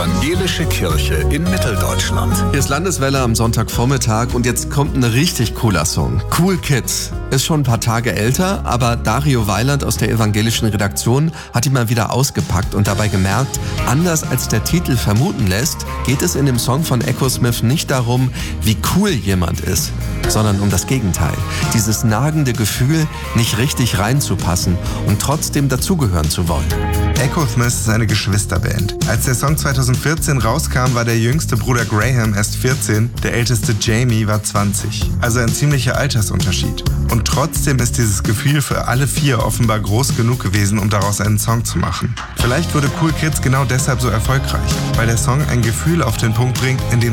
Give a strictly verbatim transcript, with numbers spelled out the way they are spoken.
Evangelische Kirche in Mitteldeutschland. Hier ist Landeswelle am Sonntagvormittag und jetzt kommt ein richtig cooler Song. Cool Kids. Ist schon ein paar Tage älter, aber Dario Weiland aus der evangelischen Redaktion hat ihn mal wieder ausgepackt und dabei gemerkt, anders als der Titel vermuten lässt, geht es in dem Song von Echo Smith nicht darum, wie cool jemand ist, sondern um das Gegenteil. Dieses nagende Gefühl, nicht richtig reinzupassen und trotzdem dazugehören zu wollen. Echo Smith ist eine Geschwisterband. Als der Song zweitausendvierzehn rauskam, war der jüngste Bruder Graham erst vierzehn, der älteste Jamie war zwanzig. Also ein ziemlicher Altersunterschied. Und trotzdem ist dieses Gefühl für alle vier offenbar groß genug gewesen, um daraus einen Song zu machen. Vielleicht wurde Cool Kids genau deshalb so erfolgreich, weil der Song ein Gefühl auf den Punkt bringt, in dem